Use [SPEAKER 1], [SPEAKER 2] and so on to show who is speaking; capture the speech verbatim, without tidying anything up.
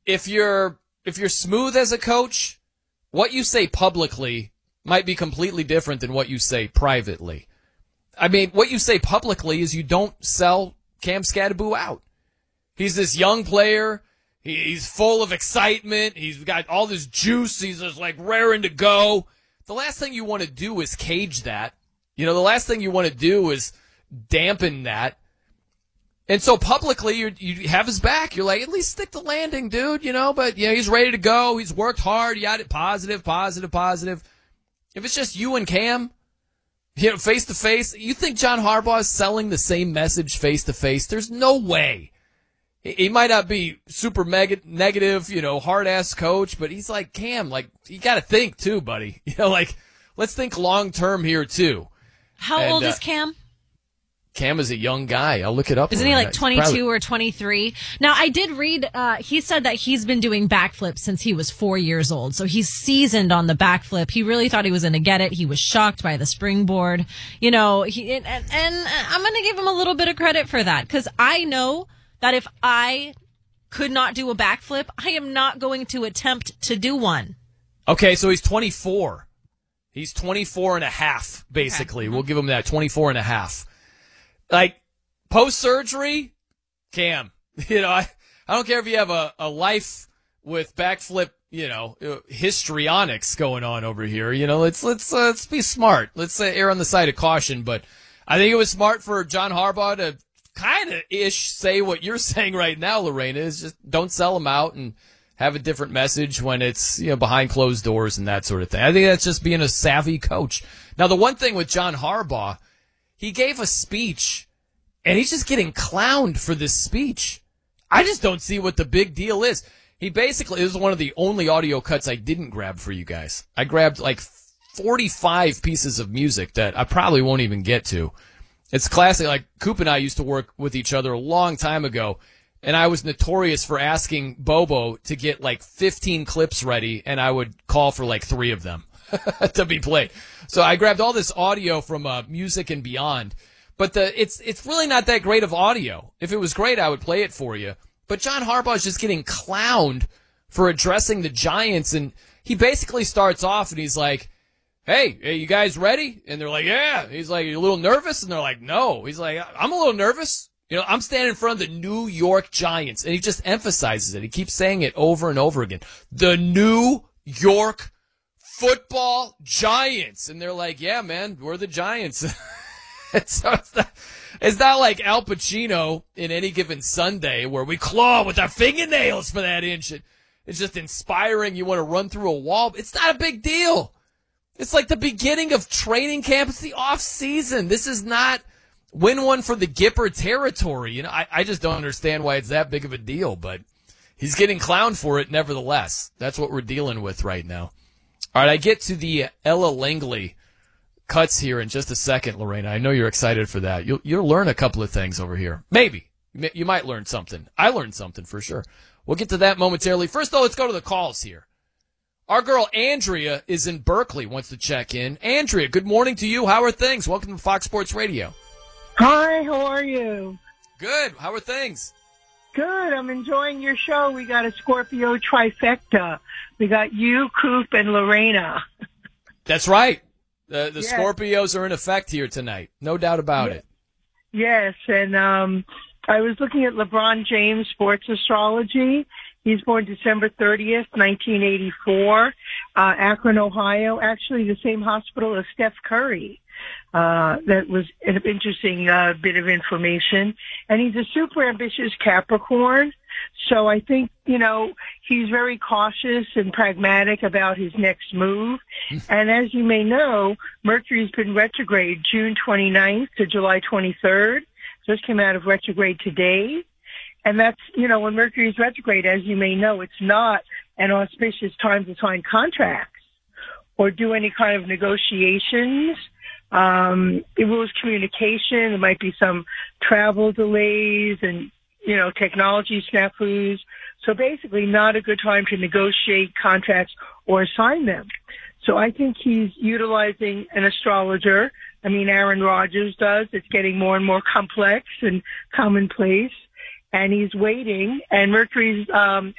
[SPEAKER 1] if you're if you're smooth as a coach, what you say publicly might be completely different than what you say privately. I mean, what you say publicly is you don't sell Cam Skattebo out. He's this young player. He's full of excitement. He's got all this juice. He's just like raring to go. The last thing you want to do is cage that. You know, the last thing you want to do is dampen that. And so publicly, you you have his back. You're like, at least stick the landing, dude, you know. But, you know, he's ready to go. He's worked hard. He got it positive, positive, positive. If it's just you and Cam, you know, face-to-face, you think John Harbaugh is selling the same message face-to-face? There's no way. He might not be super mega negative, you know, hard-ass coach, but he's like, Cam, like, you got to think, too, buddy. You know, like, let's think long-term here, too.
[SPEAKER 2] How
[SPEAKER 1] and,
[SPEAKER 2] old
[SPEAKER 1] uh,
[SPEAKER 2] is Cam?
[SPEAKER 1] Cam is a young guy. I'll look it up.
[SPEAKER 2] Isn't he like twenty-two
[SPEAKER 1] probably...
[SPEAKER 2] or twenty-three? Now, I did read, uh, he said that he's been doing backflips since he was four years old. So he's seasoned on the backflip. He really thought he was going to get it. He was shocked by the springboard. You know, he, and, and I'm going to give him a little bit of credit for that because I know that if I could not do a backflip, I am not going to attempt to do one.
[SPEAKER 1] Okay, so he's twenty-four. He's twenty-four and a half, basically. Okay. We'll give him that, twenty-four and a half. Like, post-surgery, Cam, you know, I, I don't care if you have a, a life with backflip, you know, histrionics going on over here. You know, let's let's uh, let's be smart. Let's uh, err on the side of caution. But I think it was smart for John Harbaugh to kind of ish say what you're saying right now, Lorena, is just don't sell them out and have a different message when it's, you know, behind closed doors and that sort of thing. I think that's just being a savvy coach. Now, the one thing with John Harbaugh, he gave a speech, and he's just getting clowned for this speech. I just don't see what the big deal is. He basically, this is one of the only audio cuts I didn't grab for you guys. I grabbed like forty-five pieces of music that I probably won't even get to. It's classic. Like, Coop and I used to work with each other a long time ago, and I was notorious for asking Bobo to get like fifteen clips ready, and I would call for like three of them to be played. So I grabbed all this audio from uh, Music and Beyond, but the it's it's really not that great of audio. If it was great, I would play it for you. But John Harbaugh is just getting clowned for addressing the Giants, and he basically starts off and he's like, hey, hey, you guys ready? And they're like, yeah. He's like, you a little nervous? And they're like, no. He's like, I'm a little nervous. You know, I'm standing in front of the New York Giants. And he just emphasizes it. He keeps saying it over and over again. The New York Football Giants. And they're like, yeah, man, we're the Giants. And so it's not, it's not like Al Pacino in Any Given Sunday where we claw with our fingernails for that inch. It's just inspiring. You want to run through a wall. It's not a big deal. It's like the beginning of training camp. It's the off season. This is not win one for the Gipper territory. You know, I, I just don't understand why it's that big of a deal, but he's getting clowned for it nevertheless. That's what we're dealing with right now. All right, I get to the Ella Langley cuts here in just a second, Lorena. I know you're excited for that. You'll, you'll learn a couple of things over here. Maybe. You might learn something. I learned something for sure. We'll get to that momentarily. First, though, let's go to the calls here. Our girl Andrea is in Berkeley, wants to check in. Andrea, good morning to you. How are things? Welcome to Fox Sports Radio.
[SPEAKER 3] Hi, how are you?
[SPEAKER 1] Good. How are things?
[SPEAKER 3] Good. I'm enjoying your show. We got a Scorpio trifecta. We got you, Coop, and Lorena.
[SPEAKER 1] That's right. The, the
[SPEAKER 3] yes.
[SPEAKER 1] Scorpios are in effect here tonight. No doubt about
[SPEAKER 3] yes.
[SPEAKER 1] it.
[SPEAKER 3] Yes, and um, I was looking at LeBron James Sports Astrology. He's born December thirtieth, nineteen eighty-four, uh, Akron, Ohio, actually the same hospital as Steph Curry. Uh, that was an interesting uh, bit of information. And he's a super ambitious Capricorn. So I think, you know, he's very cautious and pragmatic about his next move. And as you may know, Mercury's been retrograde June twenty-ninth to July twenty-third. Just came out of retrograde today. And that's, you know, when Mercury's retrograde, as you may know, it's not an auspicious time to sign contracts or do any kind of negotiations. Um, it rules communication. There might be some travel delays and, you know, technology snafus. So basically not a good time to negotiate contracts or sign them. So I think he's utilizing an astrologer. I mean, Aaron Rodgers does. It's getting more and more complex and commonplace. And he's waiting, and Mercury's um,